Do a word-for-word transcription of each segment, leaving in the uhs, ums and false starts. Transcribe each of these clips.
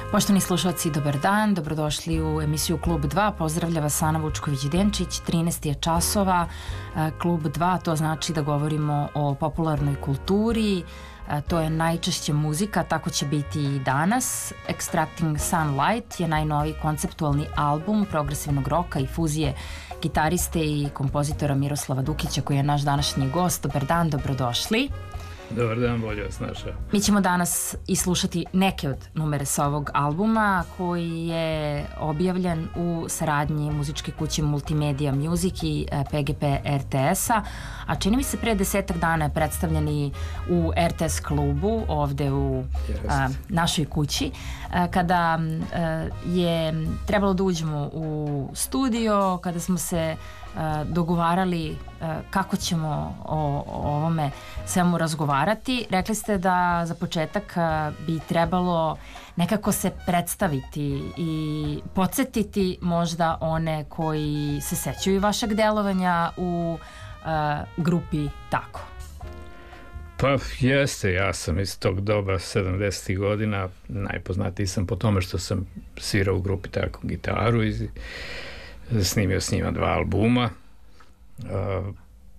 Poštovani slušalci, dobar dan, dobrodošli u emisiju Klub dva, pozdravlja vas Ana Vučković-Denčić, trinaest je časova, Klub dva, to znači da govorimo o popularnoj kulturi, to je najčešće muzika, tako će biti i danas. Extracting Sunlight je najnoviji konceptualni album progresivnog roka i fuzije gitariste i kompozitora Miroslava Dukića, koji je naš današnji gost. Dobar dan, dobrodošli. Dobar dan, bolje vas našao. Mi ćemo danas i slušati neke od numere sa ovog albuma, koji je objavljen u saradnji muzičke kuće Multimedia Music i P G P R T S-a, a čini mi se pre desetak dana je predstavljen i u R T S klubu ovde u a, našoj kući, a, kada a, je trebalo da uđemo u studio, kada smo se dogovarali kako ćemo o, o ovome svemu razgovarati. Rekli ste da za početak bi trebalo nekako se predstaviti i podsjetiti možda one koji se sećaju vašeg delovanja u uh, grupi Tako. Pa jeste, ja sam iz tog doba sedamdesetih godina, najpoznatiji sam po tome što sam svirao u grupi Tako gitaru i snimio s njima dva albuma. Uh,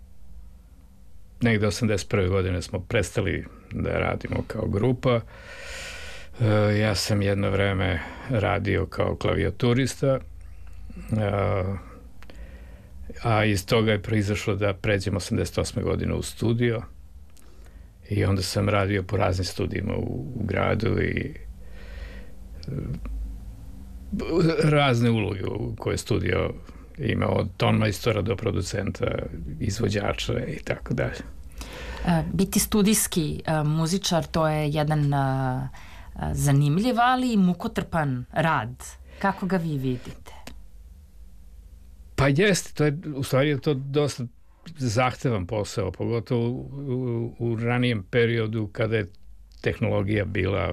negde osamdeset prve godine smo prestali da radimo kao grupa. Uh, ja sam jedno vreme radio kao klavijaturista, uh, a iz toga je proizašlo da pređem osamdeset osme godine u studio i onda sam radio po raznim studijima u, u gradu i uh, razne uloge u koje studio ima, od tonmajstora do producenta, izvođača i tako dalje. Biti studijski muzičar, to je jedan zanimljiv, ali i mukotrpan rad. Kako ga vi vidite? Pa jeste, to je, u stvari je to dosta zahtevan posao, pogotovo u, u, u ranijem periodu kada je tehnologija bila,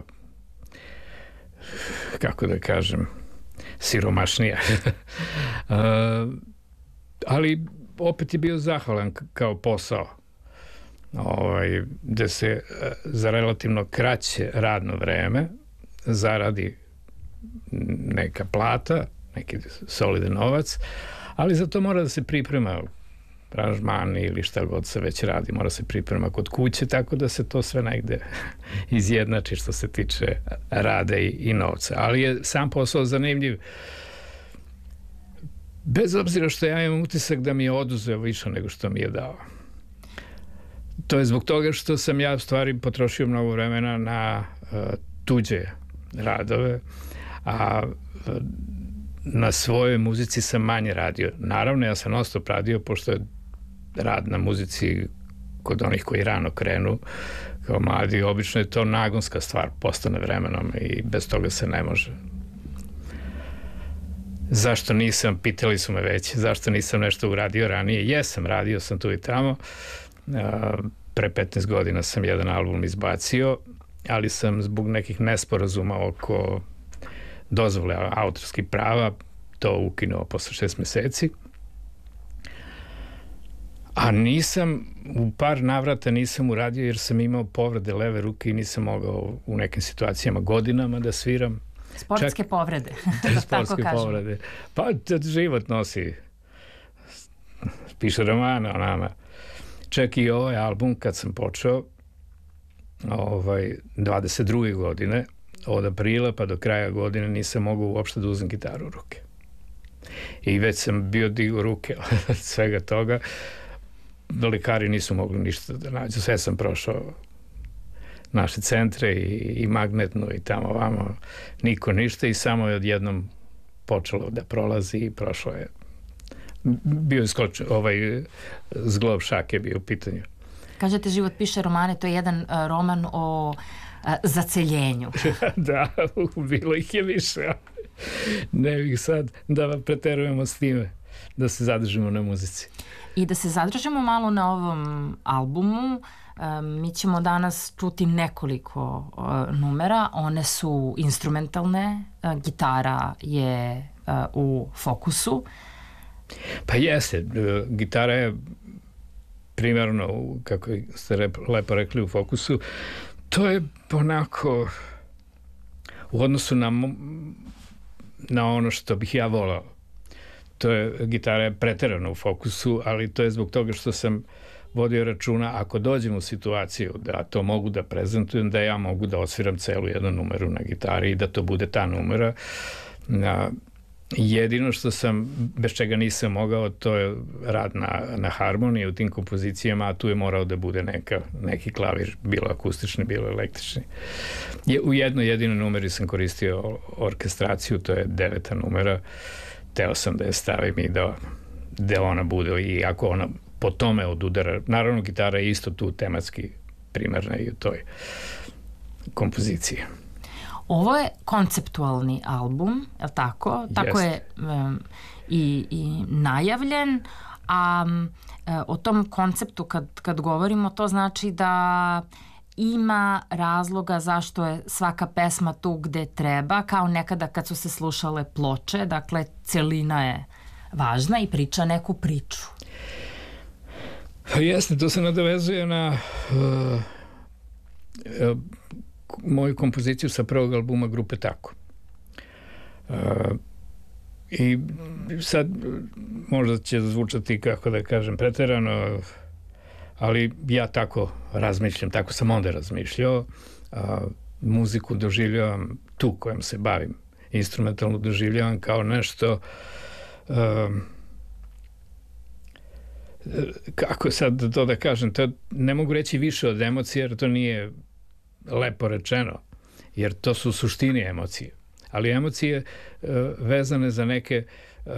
kako da kažem, siromašnija. uh, ali opet je bio zahvalan k- kao posao. Ovaj, da se uh, za relativno kraće radno vreme zaradi neka plata, neki solidan novac, ali za to mora da se priprema aranžmani ili šta god se već radi, mora se priprema kod kuće, tako da se to sve negde izjednači što se tiče rada i, i novca. Ali je sam posao zanimljiv. Bez obzira što ja imam utisak da mi je oduzeo više nego što mi je dao. To je zbog toga što sam ja u stvari potrošio mnogo vremena na uh, tuđe radove, a uh, na svojoj muzici sam manje radio. Naravno, ja sam non-stop radio, pošto je rad na muzici kod onih koji rano krenu kao mladi, obično je to nagonska stvar, postane vremenom i bez toga se ne može. Zašto nisam, pitali su me već, zašto nisam nešto uradio ranije? Jesam, radio sam tu i tamo. Pre petnaest godina sam jedan album izbacio, ali sam zbog nekih nesporazuma oko dozvole autorskih prava to ukinuo posle šest meseci. A nisam, u par navrata nisam uradio jer sam imao povrede leve ruke i nisam mogao u nekim situacijama godinama da sviram. Sportske Čak, povrede. Da, sportske povrede. Pa život nosi, piše romana o nama. Čak i ovaj album kad sam počeo ovaj, dvadeset druge godine, od aprila pa do kraja godine nisam mogao uopšte da uzem gitaru u ruke. I već sam bio digao ruke od svega toga. Lekari nisu mogli ništa da nađu. Sve sam prošao naše centre i, i magnetno i tamo vamo. Niko ništa i samo je odjednom počelo da prolazi i prošlo je. Bio je skoč, ovaj zglob šake bio u pitanju. Kažete, život piše romane, to je jedan uh, roman o uh, zaceljenju. Da, bilo ih je više. Ne bih sad da preterujemo s time, da se zadržimo na muzici. I da se zadržimo malo na ovom albumu, um, mi ćemo danas čuti nekoliko uh, numera, one su instrumentalne, uh, gitara je uh, u fokusu. Pa jeste, uh, gitara je primarno, kako ste lepo rekli, u fokusu. To je onako u odnosu na, na ono što bih ja volao. To je, gitara je preterano u fokusu, ali to je zbog toga što sam vodio računa, ako dođem u situaciju da to mogu da prezentujem, da ja mogu da osviram celu jednu numeru na gitari i da to bude ta numera. Na, jedino što sam, bez čega nisam mogao, to je rad na, na harmoniji u tim kompozicijama, a tu je morao da bude neka, neki klavir, bilo akustični, bilo električni. Je, u jednoj jedinoj numeri sam koristio orkestraciju, to je deveta numera. Teo sam da je stavim i da, da ona bude, i ako ona po tome od udara, naravno gitara je isto tu tematski primarna i u toj kompoziciji. Ovo je konceptualni album, je li tako? Tako Jest. je um, i, i najavljen, a um, o tom konceptu kad, kad govorimo, to znači da ima razloga zašto je svaka pesma tu gde treba, kao nekada kad su se slušale ploče, dakle celina je važna i priča neku priču. Jeste, to se nadovezuje na uh, uh, moju kompoziciju sa prvog albuma grupe Tako. Uh, I sad možda će zvučati, kako da kažem, preterano, ali ja tako razmišljam, tako sam onda razmišljao. Uh, muziku doživljavam, tu kojom se bavim, instrumentalno doživljavam kao nešto uh, kako sad to da kažem, to ne mogu reći više od emocije, jer to nije lepo rečeno, jer to su suštine emocije. Ali emocije uh, vezane za neke uh,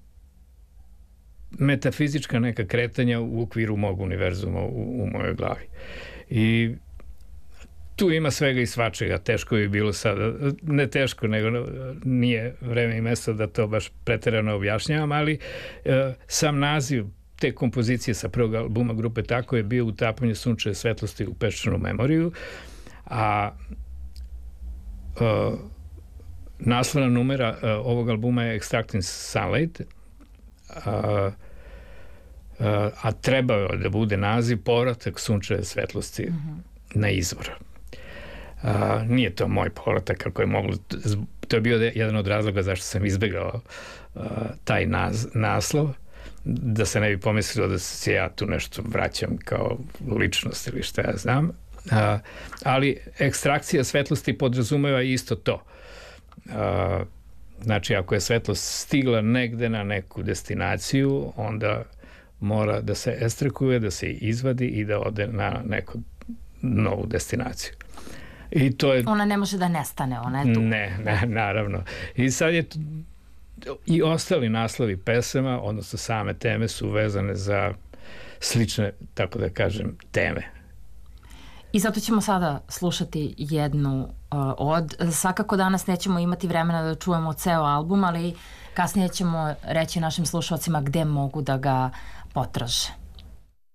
metafizička neka kretanja u okviru mog univerzuma u, u mojoj glavi. I tu ima svega i svačega. Teško bi bilo sada, ne teško, nego nije vreme i mesto da to baš preterano objašnjavam, ali uh, sam naziv te kompozicije sa prvog albuma grupe Tako je bio Utapanje sunčeve svetlosti u peščanu memoriju, a uh, naslovna numera uh, ovog albuma je Extracting Sunlight, uh, uh, a trebao je da bude naziv Povratak sunčeve svetlosti mm-hmm. na izvor. Uh, nije to moj povratak, kako je moglo, to je bio jedan od razloga zašto sam izbegao uh, taj naz, naslov, da se ne bi pomislilo da se ja tu nešto vraćam kao ličnost ili šta ja znam. A, ali ekstrakcija svetlosti podrazumeva isto to. A, znači, ako je svetlost stigla negde na neku destinaciju, onda mora da se ekstrakuje, da se izvadi i da ode na neku novu destinaciju. I to je... Ona ne može da nestane, ona je tu. Ne, ne, naravno. I sad je i ostali naslovi pesama, odnosno same teme, su vezane za slične, tako da kažem, teme. I zato ćemo sada slušati jednu uh, od. Svakako danas nećemo imati vremena da čujemo ceo album, ali kasnije ćemo reći našim slušalcima gde mogu da ga potraže.